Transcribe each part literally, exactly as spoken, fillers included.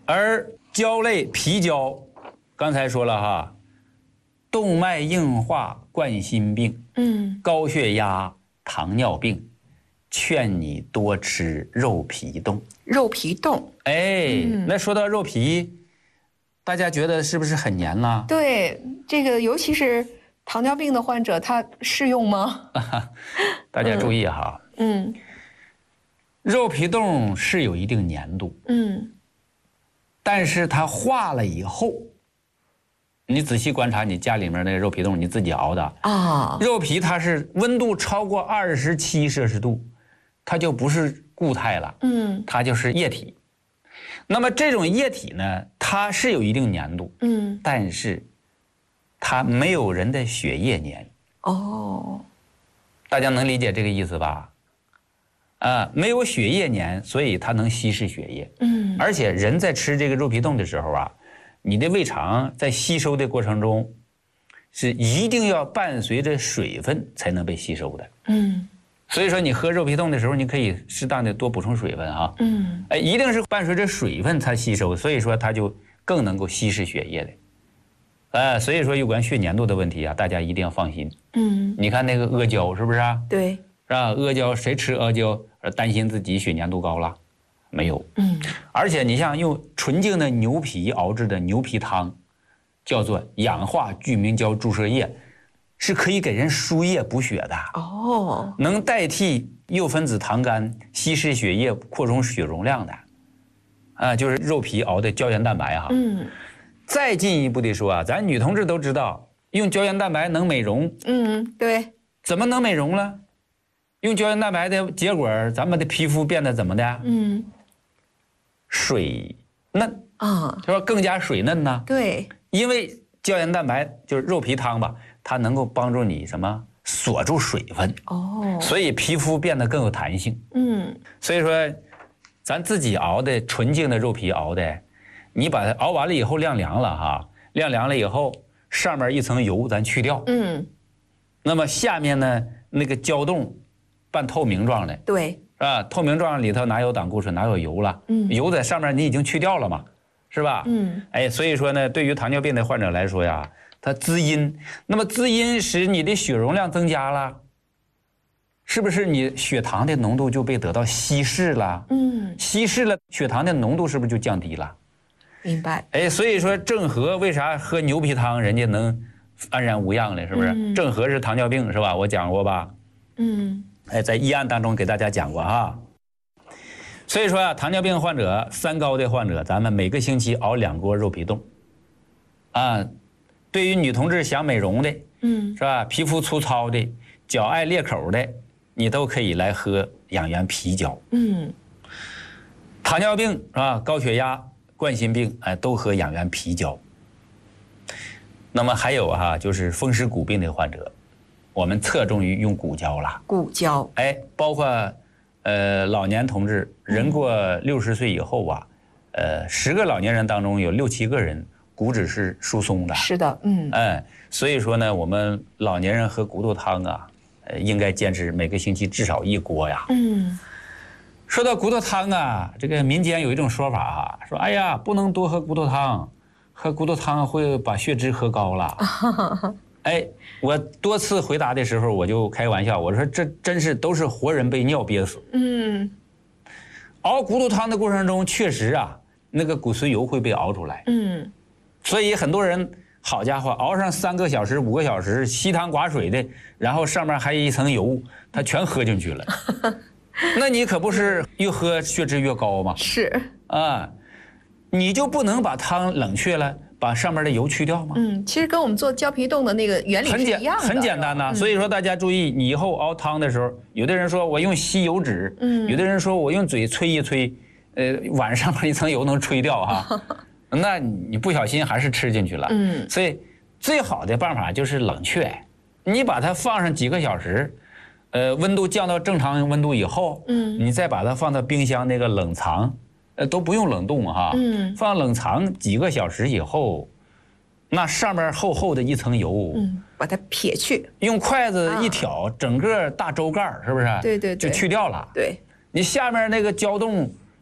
而胶类皮胶，刚才说了哈，动脉硬化、冠心病， 嗯， 高血压、糖尿病，劝你多吃肉皮冻。 肉皮冻， 哎，嗯、那说到肉皮，大家觉得是不是很黏呢？ 对，这个尤其是糖尿病的患者，它适用吗？ 大家注意哈， 嗯， 肉皮冻是有一定粘度， 嗯， 但是它化了以后，你仔细观察你家里面那个肉皮冻，你自己熬的啊，肉皮它是温度超过二十七摄氏度，它就不是固态了，嗯，它就是液体。那么这种液体呢，它是有一定粘度，嗯，但是它没有人的血液粘。哦，大家能理解这个意思吧？啊，没有血液粘，所以它能稀释血液。嗯，而且人在吃这个肉皮冻的时候啊，你的胃肠在吸收的过程中，是一定要伴随着水分才能被吸收的。嗯。所以说，你喝肉皮冻的时候，你可以适当的多补充水分啊。嗯，哎，一定是伴随着水分才吸收，所以说它就更能够稀释血液的。哎，所以说有关血粘度的问题啊，大家一定要放心。嗯，你看那个阿胶是不是啊？ 对， 是吧？阿胶谁吃阿胶而担心自己血粘度高了？没有。嗯，而且你像用纯净的牛皮熬制的牛皮汤，叫做氧化聚明胶注射液。是可以给人输液补血的哦，能代替幼分子糖苷稀释血液、扩充血容量的，啊，就是肉皮熬的胶原蛋白哈。嗯，再进一步的说啊，咱女同志都知道，用胶原蛋白能美容。 嗯，对。 怎么能美容了？用胶原蛋白的结果，咱们的皮肤变得怎么的？嗯，水嫩啊，就说更加水嫩呢。 对， 因为胶原蛋白就是肉皮汤吧。它能够帮助你什么锁住水分哦，所以皮肤变得更有弹性。嗯，所以说，咱自己熬的纯净的肉皮熬的，你把它熬完了以后晾凉了哈，晾凉了以后，上面一层油咱去掉。嗯，那么下面呢那个胶冻半透明状的， 对， 是吧？透明状里头哪有胆固醇哪有油了？嗯，油在上面你已经去掉了嘛，是吧？嗯，哎，所以说呢，对于糖尿病的患者来说呀。它滋阴，那么滋阴使你的血容量增加了，是不是你血糖的浓度就被得到稀释了？嗯，稀释了，血糖的浓度是不是就降低了？ 明白。 哎，所以说郑和为啥喝牛皮汤人家能安然无恙呢？是不是？嗯、郑和是糖尿病是吧？我讲过吧？嗯，哎，在医案当中给大家讲过哈。所以说啊，糖尿病患者、三高的患者，咱们每个星期熬两锅肉皮冻，啊。对于女同志想美容的，嗯，是吧？皮肤粗糙的、脚爱裂口的，你都可以来喝养元皮胶。嗯，糖尿病是吧？高血压、冠心病，哎，都喝养元皮胶。那么还有哈、啊，就是风湿骨病的患者，我们侧重于用骨胶了。 骨胶， 哎，包括呃老年同志，人过六十岁以后啊，呃，十个老年人当中有六七个人。骨质是疏松的， 是的，嗯， 哎，所以说呢，我们老年人喝骨头汤啊，呃，应该坚持每个星期至少一锅呀。嗯，说到骨头汤啊，这个民间有一种说法啊，说哎呀，不能多喝骨头汤，喝骨头汤会把血脂喝高了。哎，我多次回答的时候，我就开玩笑，我说这真是都是活人被尿憋死。嗯，熬骨头汤的过程中，确实啊，那个骨髓油会被熬出来。嗯。所以很多人，好家伙，熬上三个小时、五个小时，稀汤寡水的，然后上面还有一层油，他全喝进去了。那你可不是越喝血脂越高吗？ 是啊，你就不能把汤冷却了，把上面的油去掉吗？ 嗯，其实跟我们做胶皮冻的那个原理是一样的， 很简单呐、嗯。所以说大家注意，你以后熬汤的时候，有的人说我用吸油纸，嗯，有的人说我用嘴吹一吹，呃，碗上面一层油能吹掉哈。那你不小心还是吃进去了，嗯，所以最好的办法就是冷却，你把它放上几个小时，呃，温度降到正常温度以后，嗯，你再把它放到冰箱那个冷藏，呃，都不用冷冻哈，嗯，放冷藏几个小时以后，那上面厚厚的一层油， 嗯，把它撇去， 用筷子一挑，啊、整个大粥盖是不是？ 对对对， 就去掉了。 对， 你下面那个胶冻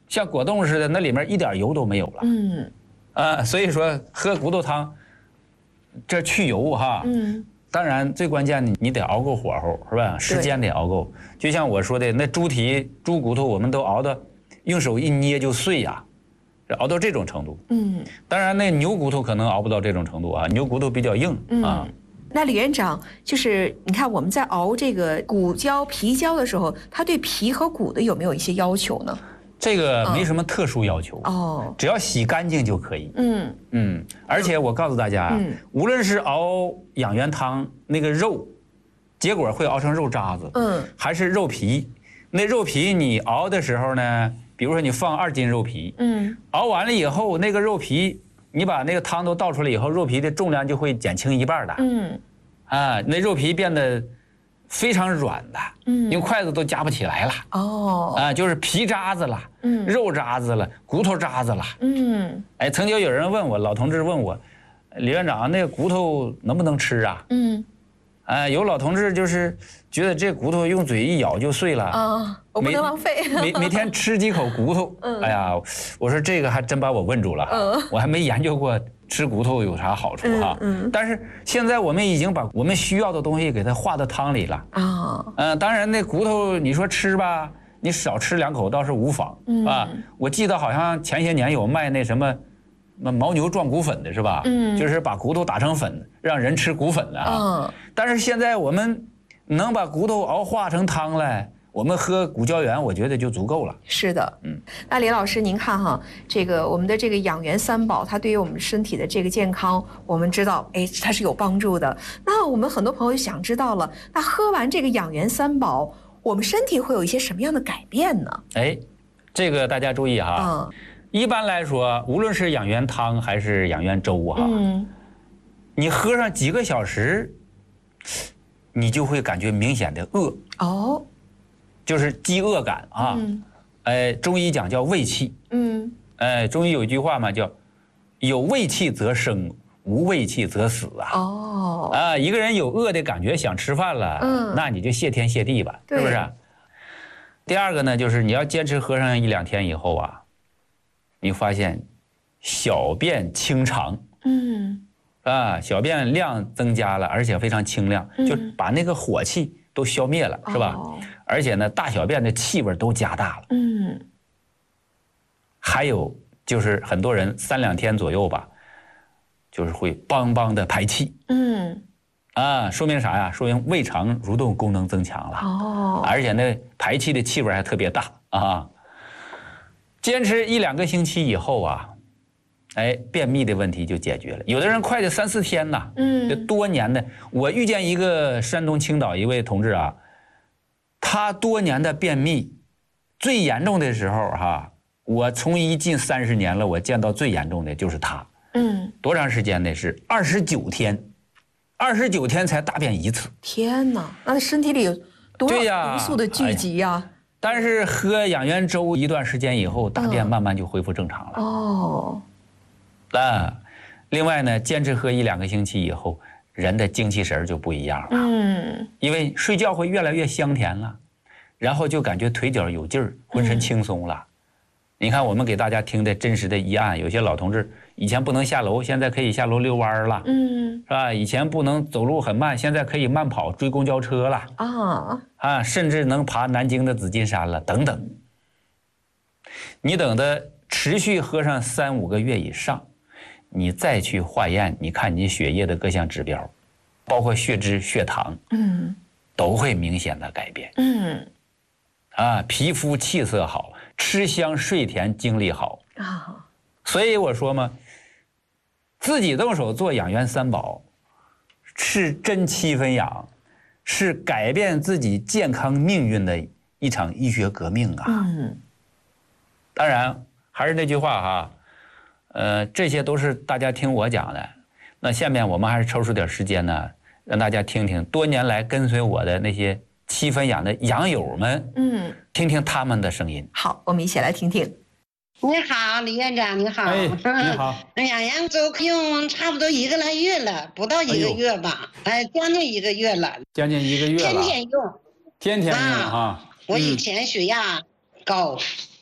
像果冻似的，那里面一点油都没有了。嗯，啊，所以说喝骨头汤，这去油哈。嗯。当然，最关键的你得熬够火候，是吧？时间得熬够。就像我说的，那猪蹄、猪骨头，我们都熬的，用手一捏就碎呀，熬到这种程度。嗯。当然，那牛骨头可能熬不到这种程度啊，牛骨头比较硬啊。 嗯、那李院长，就是你看我们在熬这个骨胶、皮胶的时候，它对皮和骨的有没有一些要求呢？ 这个没什么特殊要求哦，只要洗干净就可以。嗯嗯，而且我告诉大家，嗯、无论是熬养元汤那个肉，结果会熬成肉渣子，嗯，还是肉皮，那肉皮你熬的时候呢，比如说你放二斤肉皮，嗯，熬完了以后，那个肉皮你把那个汤都倒出来以后，肉皮的重量就会减轻一半的，嗯，啊，那肉皮变得非常软的，嗯，用筷子都夹不起来了。哦，啊，就是皮渣子了，嗯，肉渣子了，骨头渣子了，嗯，哎，曾经有人问我，老同志问我，李院长，那个骨头能不能吃啊？嗯，啊，有老同志就是觉得这骨头用嘴一咬就碎了啊， 我不能浪费， 每每天吃几口骨头，嗯，哎呀，我说这个还真把我问住了，嗯，我还没研究过。吃骨头有啥好处哈？嗯嗯、但是现在我们已经把我们需要的东西给它化到汤里了啊。嗯、呃，当然那骨头你说吃吧，你少吃两口倒是无妨、嗯、啊。我记得好像前些年有卖那什么，牦牛壮骨粉的是吧？嗯，就是把骨头打成粉，让人吃骨粉的啊。嗯、但是现在我们能把骨头熬化成汤来。我们喝骨胶原，我觉得就足够了。 是的，嗯，那李老师，您看哈，这个我们的这个养元三宝，它对于我们身体的这个健康，我们知道，哎，它是有帮助的。那我们很多朋友想知道了，那喝完这个养元三宝，我们身体会有一些什么样的改变呢？ 哎，这个大家注意哈，嗯，一般来说，无论是养元汤还是养元粥哈，嗯，你喝上几个小时，你就会感觉明显的饿哦。就是饥饿感啊，嗯、哎，中医讲叫胃气，嗯，哎，中医有一句话嘛，叫有胃气则生，无胃气则死啊。哦，啊，一个人有饿的感觉，想吃饭了，嗯，那你就谢天谢地吧，是不是？第二个呢，就是你要坚持喝上一两天以后啊，你发现小便清长，嗯，啊，小便量增加了，而且非常清亮，嗯、就把那个火气都消灭了，是吧？哦，而且呢，大小便的气味都加大了。嗯。还有就是很多人三两天左右吧，就是会梆梆的排气。嗯。啊，说明啥呀？说明胃肠蠕动功能增强了。哦。而且呢，排气的气味还特别大啊。坚持一两个星期以后啊，哎，便秘的问题就解决了。有的人快的三四天呐。嗯。这多年的，我遇见一个山东青岛一位同志啊。他多年的便秘，最严重的时候哈，我从医近三十年了，我见到最严重的就是他。嗯，多长时间呢？是二十九天，二十九天才大便一次。 天哪，那他身体里有多少毒素的聚集呀、啊哎？ 但是喝养元粥一段时间以后，大便慢慢就恢复正常了。嗯、哦，啊，另外呢，坚持喝一两个星期以后。人的精气神就不一样了，嗯，因为睡觉会越来越香甜了，然后就感觉腿脚有劲儿，浑身轻松了。嗯、你看我们给大家听的真实的医案，有些老同志以前不能下楼，现在可以下楼遛弯了，嗯，是吧？以前不能走路很慢，现在可以慢跑追公交车了，啊啊，甚至能爬南京的紫金山了，等等。你等的持续喝上三五个月以上。你再去化验，你看你血液的各项指标，包括血脂、血糖，嗯，都会明显的改变，嗯，啊，皮肤气色好，吃香睡甜，精力好啊。所以我说嘛，自己动手做养元三宝，是真七分养，是改变自己健康命运的一场医学革命啊。嗯，当然还是那句话哈。呃，这些都是大家听我讲的。那下面我们还是抽出点时间呢，让大家听听多年来跟随我的那些七分养的养友们，嗯，听听他们的声音。 好，我们一起来听听。 你好，李院长，你好。 哎，你好。 养元粥用差不多一个来月了，不到一个月吧？哎，将近一个月了。 将近一个月了。 天天用。 天天用啊！ 我以前血压高。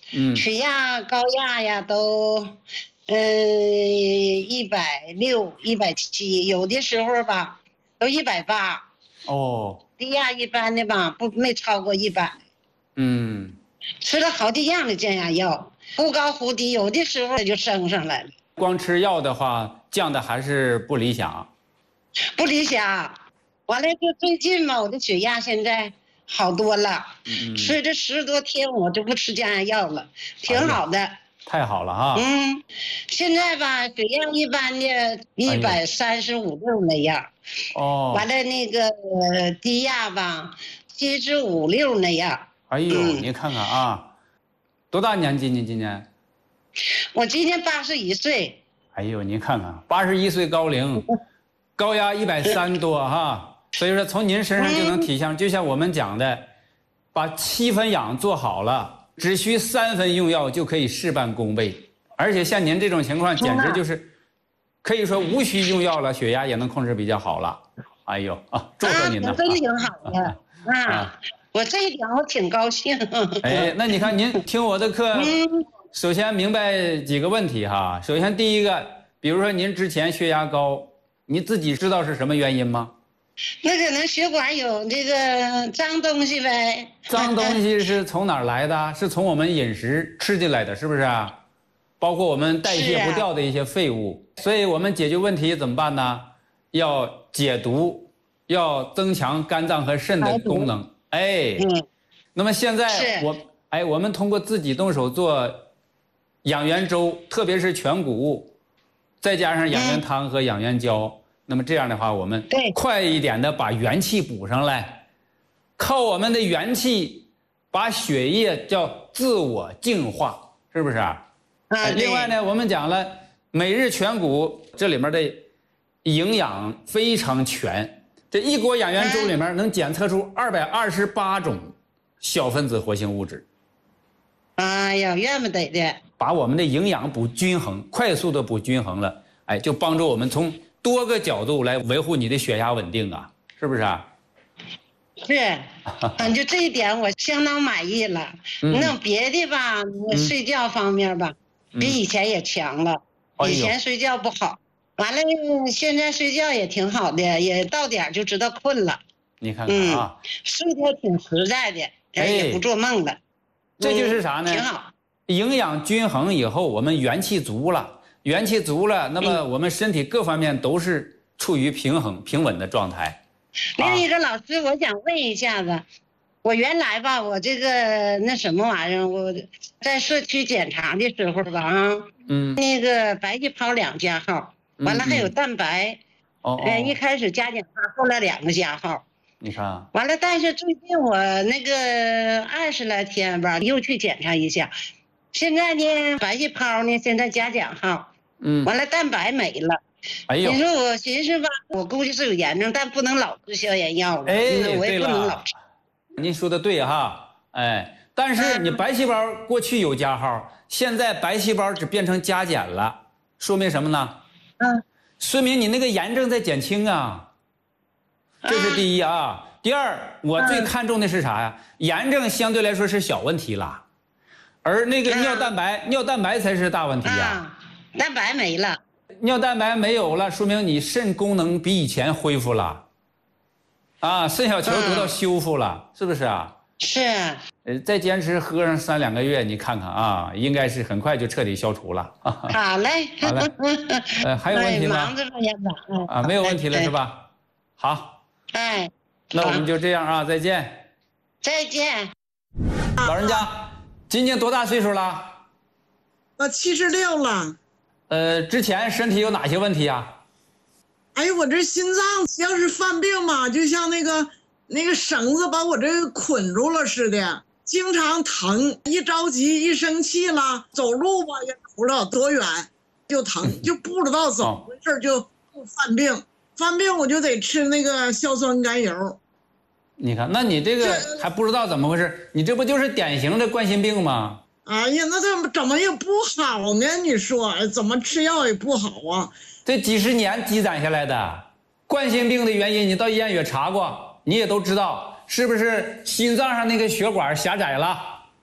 嗯，血压、高压呀都，呃，一百六、一百七，有的时候吧，都一百八。哦。低压一般的吧，不没超过一百。嗯。吃了好几样的降压药，忽高忽低，有的时候它就升上来了。 光吃药的话，降的还是不理想。 不理想。完了，就最近嘛，我的血压现在好多了。嗯。吃这十多天，我就不吃降压药了，挺好的。哎、 太好了哈。 嗯。现在吧，血压一般的一百三十五六那样。哦。完了那个低压吧，七十五六那样。 哎呦，嗯、你看看啊，多大年纪？你今年？ 我今年八十一岁。 哎呦，你看看，八十一岁高龄，高压一百三多哈。所以说，从您身上就能体现，就像我们讲的，把七分养做好了，只需三分用药就可以事半功倍。而且像您这种情况，简直就是可以说无需用药了，血压也能控制比较好了。哎呦啊，祝贺您呢！ 真挺好的啊，我这一点我挺高兴。 哎，那你看您听我的课，首先明白几个问题哈。首先第一个，比如说您之前血压高，你自己知道是什么原因吗？ 那可能血管有这个脏东西呗。 脏东西是从哪儿来的？是从我们饮食吃进来的，是不是啊？包括我们代谢不掉的一些废物。啊、所以我们解决问题怎么办呢？要解毒，要增强肝脏和肾的功能。哎，嗯。那么现在我哎，我们通过自己动手做养元粥，特别是全谷物，再加上养元汤和养元胶。嗯，那么这样的话，我们快一点的把元气补上来，靠我们的元气把血液叫自我净化，是不是啊？啊。另外呢，我们讲了每日全谷，这里面的营养非常全，这一锅养元粥里面能检测出二百二十八种小分子活性物质。 哎呀，怨不得的。 把我们的营养补均衡，快速的补均衡了，哎，就帮助我们从多个角度来维护你的血压稳定啊，是不是啊？ 是，嗯，就这一点我相当满意了。嗯、那别的吧，嗯、睡觉方面吧，嗯、比以前也强了。嗯、以前睡觉不好，完了现在睡觉也挺好的，也到点就知道困了。 你看看啊， 嗯、睡得挺实在的，哎、也不做梦了。 这就是啥呢？ 挺好。 营养均衡以后，我们元气足了。元气足了，那么我们身体各方面都是处于平衡、平稳的状态。 另一个老师，我想问一下子，我原来吧，我这个那什么玩意儿，我在社区检查的时候吧，啊，嗯，那个白细胞两加号，完了还有蛋白，哦，呃，一开始加减号，后来两个加号。 你看。 完了，但是最近我那个二十来天吧，又去检查一下，现在呢，白细胞呢现在加减号。嗯，完了蛋白没了，哎呦！你说我寻思吧，我估计是有炎症，但不能老吃消炎药了，哎，我也不能老吃。 您说的对哈，哎，但是你白细胞过去有加号，现在白细胞只变成加减了，说明什么呢？嗯，说明你那个炎症在减轻啊，这是第一啊。第二，我最看重的是啥呀？炎症相对来说是小问题了，而那个尿蛋白，尿蛋白才是大问题呀。 蛋白没了， 尿蛋白没有了，说明你肾功能比以前恢复了，啊，肾小球得到修复了，嗯、是不是啊？ 是。 呃，再坚持喝上三两个月，你看看啊，应该是很快就彻底消除了。 好嘞， 好嘞。呃，还有问题吗？ 忙着呢，院长。 啊，没有问题了是吧？好。 哎。 那我们就这样啊，再见。 再见。 老人家，今年多大岁数了？ 我七十六了。 呃，之前身体有哪些问题啊？ 哎呦，我这心脏要是犯病嘛，就像那个那个绳子把我这捆住了似的，经常疼。一着急一生气了，走路吧也走不了多远，就疼，就不知道怎么回事就犯病。犯病我就得吃那个硝酸甘油。 你看，那你这个还不知道怎么回事，你这不就是典型的冠心病吗？ 哎呀，那怎么怎么也不好呢？你说怎么吃药也不好啊？ 这几十年积攒下来的冠心病的原因，你到医院也查过，你也都知道，是不是心脏上那个血管狭窄了？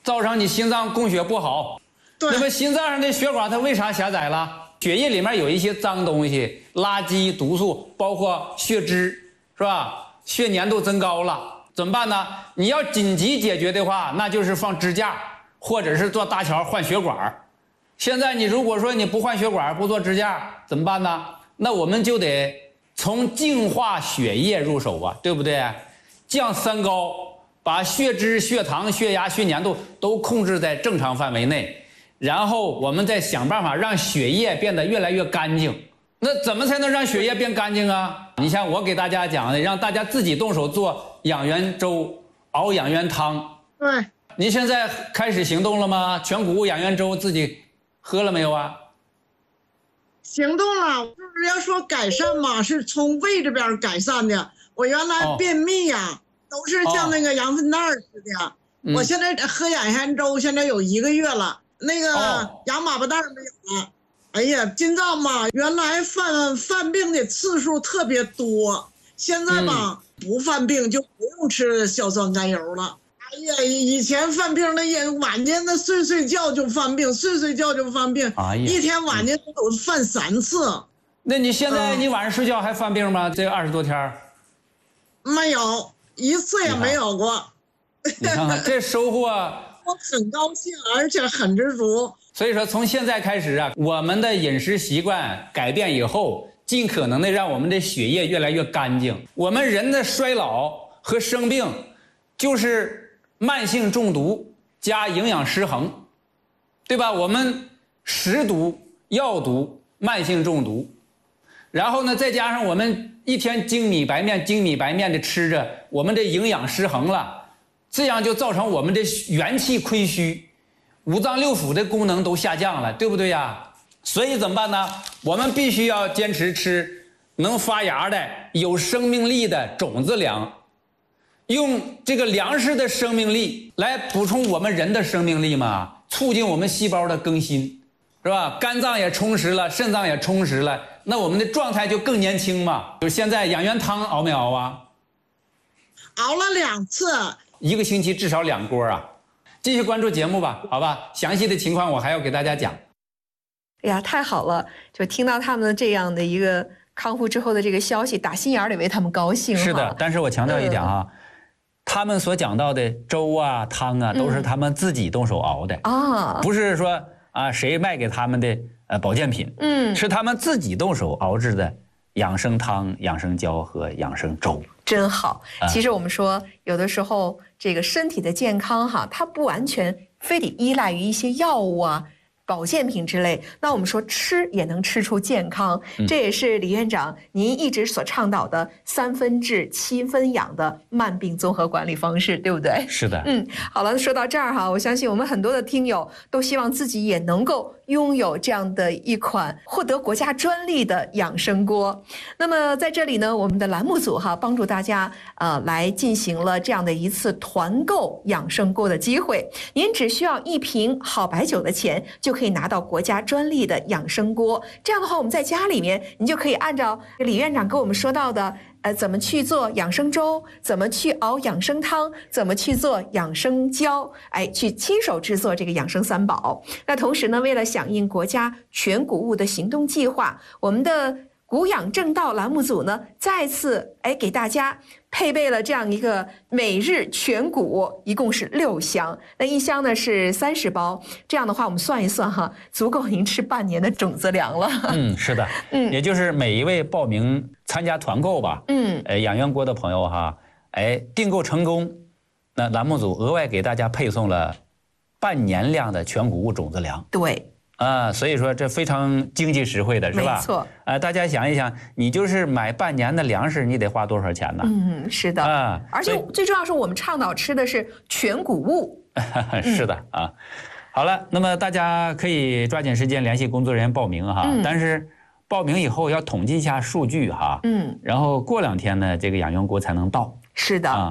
造成你心脏供血不好。 对。 那么心脏上的血管它为啥狭窄了？血液里面有一些脏东西、垃圾、毒素，包括血脂，是吧？血粘度增高了，怎么办呢？你要紧急解决的话，那就是放支架，或者是做搭桥换血管。现在你如果说你不换血管，不做支架，怎么办呢？那我们就得从净化血液入手啊，对不对？降三高，把血脂、血糖、血压、血粘度都控制在正常范围内。然后我们再想办法让血液变得越来越干净。那怎么才能让血液变干净啊？你像我给大家讲的，让大家自己动手做养元粥、熬养元汤。 对。 您现在开始行动了吗？全谷物养元粥自己喝了没有啊？ 行动了，就是要说改善嘛，是从胃这边改善的。我原来便秘呀、啊，哦、都是像那个羊粪蛋似的。嗯、我现在喝养元粥，现在有一个月了。那个羊粑粑蛋没有了，哎呀，金藏嘛，原来犯犯病的次数特别多，现在吧、嗯、不犯病就不用吃硝酸甘油了。哎呀，以前犯病那也晚间那睡睡觉就犯病，睡睡觉就犯病，哎、一天晚间都犯三次。 那你现在你晚上睡觉还犯病吗？这二十多天？ 没有，一次也没有过。 你看看这收获。 我很高兴，而且很知足。 所以说，从现在开始啊，我们的饮食习惯改变以后，尽可能的让我们的血液越来越干净。我们人的衰老和生病，就是慢性中毒加营养失衡，对吧？我们食毒、药毒、慢性中毒，然后呢，再加上我们一天精米白面、精米白面的吃着，我们的营养失衡了。这样就造成我们的元气亏虚，五脏六腑的功能都下降了，对不对呀？所以怎么办呢？我们必须要坚持吃能发芽的、有生命力的种子粮，用这个粮食的生命力来补充我们人的生命力嘛，促进我们细胞的更新，是吧？肝脏也充实了，肾脏也充实了，那我们的状态就更年轻嘛。就现在养元汤熬没熬啊？ 熬了两次。 一个星期至少两锅啊！继续关注节目吧，好吧？详细的情况我还要给大家讲。 哎呀，太好了！就听到他们这样的一个康复之后的这个消息，打心眼里为他们高兴。 是的，但是我强调一点啊，嗯、他们所讲到的粥啊、汤啊，都是他们自己动手熬的啊、嗯，不是说啊谁卖给他们的呃保健品，嗯，是他们自己动手熬制的养生汤、养生胶和养生粥。 真好。其实我们说，有的时候这个身体的健康哈，它不完全非得依赖于一些药物啊、保健品之类。那我们说吃也能吃出健康，这也是李院长您一直所倡导的三分治七分养的慢病综合管理方式，对不对？ 是的。 嗯，好了，说到这儿哈，我相信我们很多的听友都希望自己也能够拥有这样的一款获得国家专利的养生锅。那么在这里呢，我们的栏目组哈帮助大家呃来进行了这样的一次团购养生锅的机会。您只需要一瓶好白酒的钱，就可以拿到国家专利的养生锅。这样的话，我们在家里面，你就可以按照李院长跟我们说到的。呃，怎么去做养生粥？怎么去熬养生汤？怎么去做养生胶？哎，去亲手制作这个养生三宝。那同时呢，为了响应国家全谷物的行动计划，我们的谷养正道栏目组呢，再次哎给大家配备了这样一个每日全谷，一共是六箱。那一箱呢是三十包，这样的话我们算一算哈，足够您吃半年的种子粮了。 嗯，是的，嗯，也就是每一位报名参加团购吧，嗯，呃，养元锅的朋友哈，哎，订购成功，那栏目组额外给大家配送了半年量的全谷物种子粮。 对。 啊，所以说这非常经济实惠的是吧？ 没错。 啊，大家想一想，你就是买半年的粮食，你得花多少钱呢？ 嗯，是的。啊，而且最重要是我们倡导吃的是全谷物。 是的啊。好了，那么大家可以抓紧时间联系工作人员报名哈。嗯。但是报名以后要统计一下数据哈。嗯。然后过两天呢，这个养元锅才能到。 是的。啊。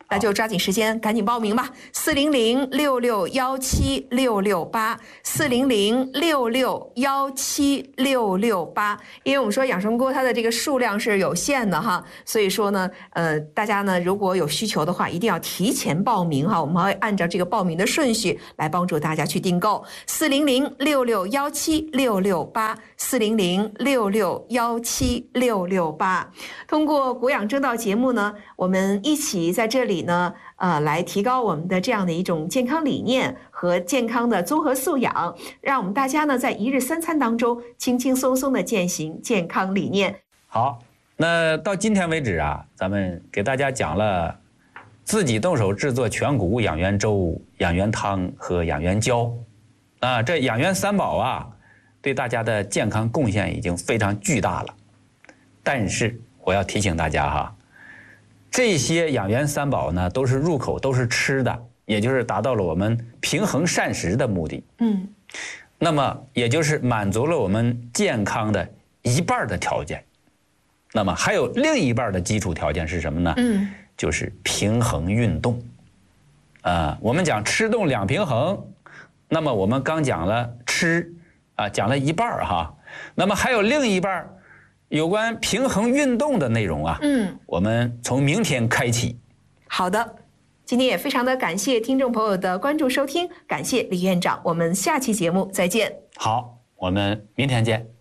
那就抓紧时间赶紧报名吧。四零零六六幺七六六八，四零零六六幺七六六八。因为我们说养生锅它的这个数量是有限的哈，所以说呢，呃，大家呢如果有需求的话，一定要提前报名哈。我们会按照这个报名的顺序来帮助大家去订购。四零零六六幺七六六八，四零零六六幺七六六八。通过国养正道节目呢，我们一起在这里呢，呃，来提高我们的这样的一种健康理念和健康的综合素养，让我们大家呢在一日三餐当中轻轻松松的践行健康理念。 好，那到今天为止啊，咱们给大家讲了自己动手制作全谷养元粥、养元汤和养元胶，啊，这养元三宝啊，对大家的健康贡献已经非常巨大了。但是我要提醒大家哈，这些养元三宝呢，都是入口，都是吃的，也就是达到了我们平衡膳食的目的。嗯，那么也就是满足了我们健康的一半的条件。那么还有另一半的基础条件是什么呢？嗯，就是平衡运动。啊，我们讲吃动两平衡，那么我们刚讲了吃啊，讲了一半哈，那么还有另一半有关平衡运动的内容啊，嗯，我们从明天开启。 好的，今天也非常的感谢听众朋友的关注收听，感谢李院长，我们下期节目再见。 好，我们明天见。